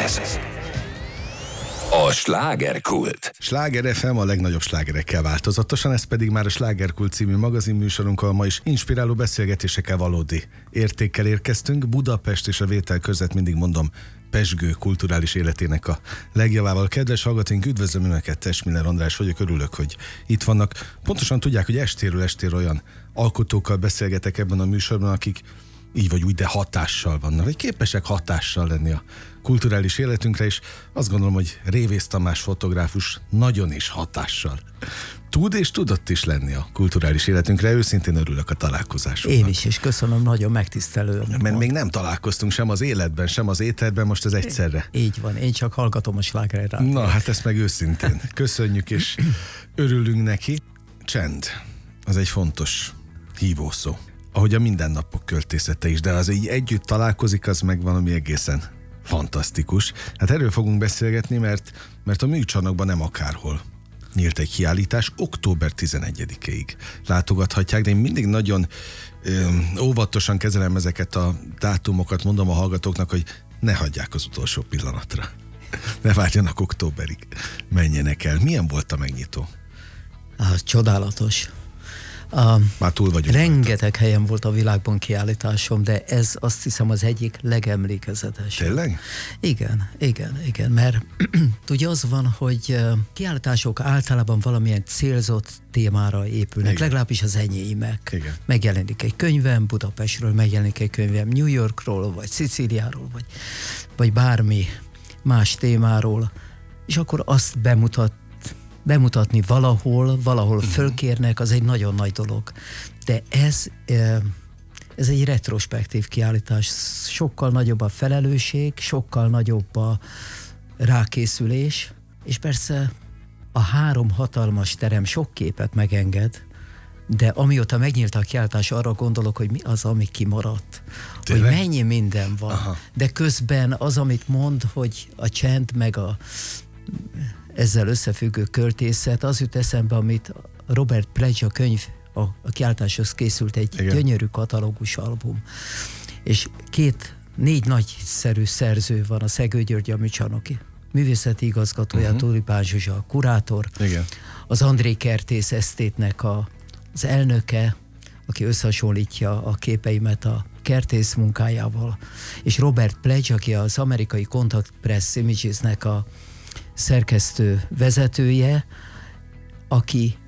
Ez a Slágerkult. Sláger FM a legnagyobb slágerekkel változatosan, ez pedig már a Slágerkult című magazinműsorunkkal. Ma is inspiráló beszélgetésekkel, valódi értékkel érkeztünk. Budapest és a Vétel között, mindig mondom, pezsgő kulturális életének a legjavával. Kedves hallgatóink, üdvözlöm Önöket, Tesmiller András vagyok, örülök, hogy itt vannak. Pontosan tudják, hogy estéről olyan alkotókkal beszélgetek ebben a műsorban, akik így vagy úgy, de hatással vannak, vagy képesek hatással lenni a kulturális életünkre, és azt gondolom, hogy Révész Tamás fotográfus nagyon is hatással tud és tudott is lenni a kulturális életünkre. Őszintén örülök a találkozásoknak. Én is, és köszönöm, nagyon megtisztelő. Mert még nem találkoztunk sem az életben, sem az éterben, most ez egyszerre. Így van, én csak hallgatom a Sláger Rádiót. Na, hát ezt meg őszintén köszönjük, és örülünk neki. Csend, az egy fontos hívószó. Ahogy a mindennapok költészete is, de az így együtt találkozik, az meg valami egészen fantasztikus. Hát erről fogunk beszélgetni, mert a műcsarnokban nem akárhol nyílt egy kiállítás, október 11-ig látogathatják, de én mindig nagyon óvatosan kezelem ezeket a dátumokat, mondom a hallgatóknak, hogy ne hagyják az utolsó pillanatra. Ne várjanak októberig, menjenek el. Milyen volt a megnyitó? Csodálatos. Már túl vagyunk. Rengeteg helyen volt a világban kiállításom, de ez azt hiszem az egyik legemlékezetes. Tényleg? Igen, mert ugye az van, hogy kiállítások általában valamilyen célzott témára épülnek, igen. Legalábbis az enyémek. Igen. Megjelenik egy könyvem Budapestről, megjelenik egy könyvem New Yorkról, vagy Szicíliáról, vagy bármi más témáról, és akkor azt bemutatni valahol fölkérnek, az egy nagyon nagy dolog. De ez egy retrospektív kiállítás. Sokkal nagyobb a felelősség, sokkal nagyobb a rákészülés, és persze a 3 hatalmas terem sok képet megenged, de amióta megnyílt a kiállítás, arra gondolok, hogy mi az, ami kimaradt. Tényleg? Hogy mennyi minden van. Aha. De közben az, amit mond, hogy a csend meg a ezzel összefüggő költészet, az jut eszembe, amit Robert Pledge a könyv, a kiállításhoz készült egy igen. Gyönyörű katalógus album. És 4 nagyszerű szerző van, a Szegő György, a műcsarnoki művészeti igazgatója, Tulipán Zsuzsa, a kurátor, igen. Az André Kertész esztétnek az elnöke, aki összehasonlítja a képeimet a Kertész munkájával, és Robert Pledge, aki az amerikai Contact Press Images-nek a szerkesztő vezetője, aki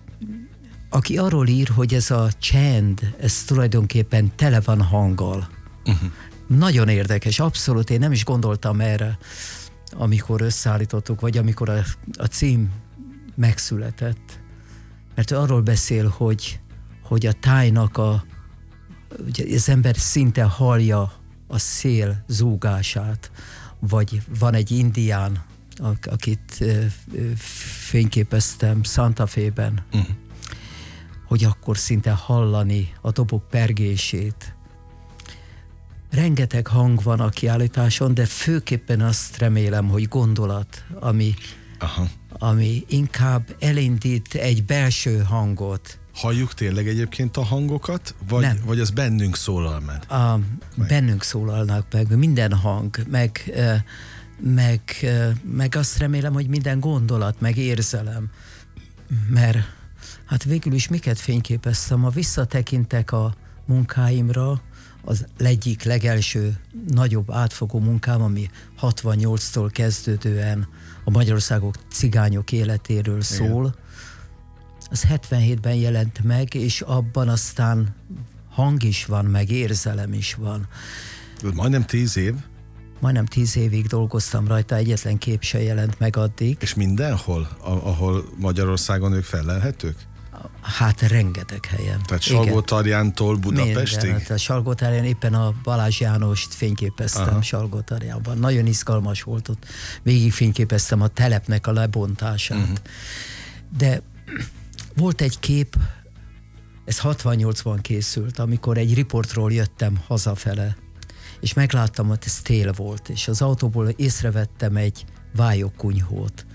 arról ír, hogy ez a csend, ez tulajdonképpen tele van hanggal. Nagyon érdekes, abszolút, én nem is gondoltam erre, amikor összeállítottuk, vagy amikor a cím megszületett. Mert ő arról beszél, hogy a tájnak ugye az ember szinte hallja a szél zúgását, vagy van egy indián, akit fényképeztem Santa Fe-ben, hogy akkor szinte hallani a dobok pergését. Rengeteg hang van a kiállításon, de főképpen azt remélem, hogy gondolat, ami inkább elindít egy belső hangot. Halljuk tényleg egyébként a hangokat, vagy az bennünk szólal meg? Bennünk szólalnak meg, minden hang, meg azt remélem, hogy minden gondolat, meg érzelem. Mert hát végül is miket fényképeztem? Ha visszatekintek a munkáimra, az egyik legelső nagyobb átfogó munkám, ami 68-tól kezdődően a Magyarországok cigányok életéről szól, igen. Az 77-ben jelent meg, és abban aztán hang is van, meg érzelem is van. Majdnem 10 év? Majdnem 10 évig dolgoztam rajta, egyetlen kép se jelent meg addig. És mindenhol, ahol Magyarországon ők fellelhetők? Hát rengeteg helyen. Tehát Salgótarjántól Budapestig? Minden, hát a Salgótarján éppen a Balázs Jánost fényképeztem Salgótarjánban. Nagyon izgalmas volt ott. Végig fényképeztem a telepnek a lebontását. De volt egy kép, ez 68-ban készült, amikor egy riportról jöttem hazafele, és megláttam, hogy ez tél volt, és az autóból észrevettem egy vályogkunyhót.